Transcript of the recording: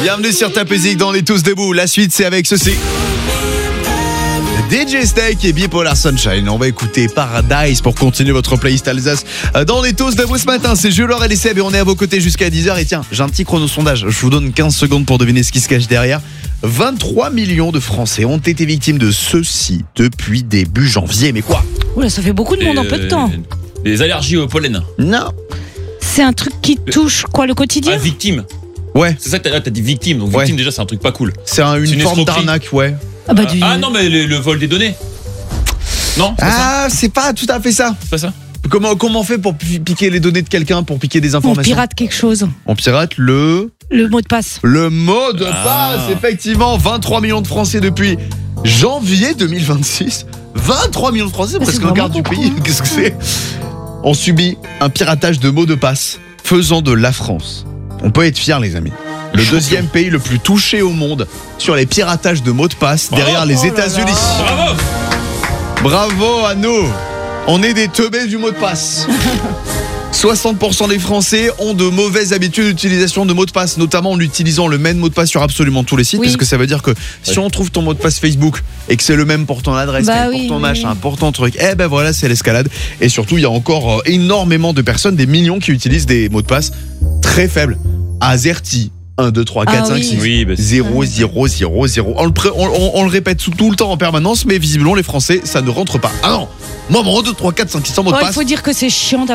Bienvenue sur Top Music dans On est tous debout. La suite, c'est avec ceci. DJ Snake et Bipolar Sunshine. On va écouter Paradise pour continuer votre playlist Alsace dans les tous debout ce matin. C'est Jules, Laure et les Seb et on est à vos côtés jusqu'à 10h. Et tiens, j'ai un petit chrono-sondage. Je vous donne 15 secondes pour deviner ce qui se cache derrière. 23 millions de Français ont été victimes de ceci depuis début janvier. Mais quoi ? Oula, ça fait beaucoup de monde en peu de temps. Des allergies au pollen. Non. C'est un truc qui touche quoi, le quotidien ? Ah, victime. Ouais. C'est ça que t'as dit victime. Donc victime, déjà, c'est un truc pas cool. C'est une forme escroquerie. d'arnaque, ouais. Ah non, mais le vol des données. Non, c'est pas ça. Ah, c'est pas tout à fait ça. C'est pas ça. Comment on fait pour piquer les données de quelqu'un, pour piquer des On informations ? pirate quelque chose. On pirate le mot de passe. Le mot de passe, effectivement. 23 millions de Français depuis janvier 2026. 23 millions de Français, c'est presque un quart du pays. Qu'est-ce que c'est ? On subit un piratage de mots de passe faisant de la France. On peut être fiers, les amis. Le deuxième pays le plus touché au monde sur les piratages de mots de passe derrière les États-Unis. Bravo. Bravo à nous. On est des teubés du mot de passe. 60% des Français ont de mauvaises habitudes d'utilisation de mots de passe, notamment en utilisant le même mot de passe sur absolument tous les sites, parce que ça veut dire que si on trouve ton mot de passe Facebook et que c'est le même pour ton adresse, pour ton machin, pour ton truc, eh ben voilà, c'est l'escalade. Et surtout, il y a encore énormément de personnes, des millions qui utilisent des mots de passe très faibles. AZERTY, 1, 2, 3, 4, 5, 6, 0, 0, 0, 0. On le répète tout le temps en permanence, mais visiblement les Français, ça ne rentre pas. Ah non, moi mon 1, 2, 3, 4, 5, 6 mots de passe. Il faut dire que c'est chiant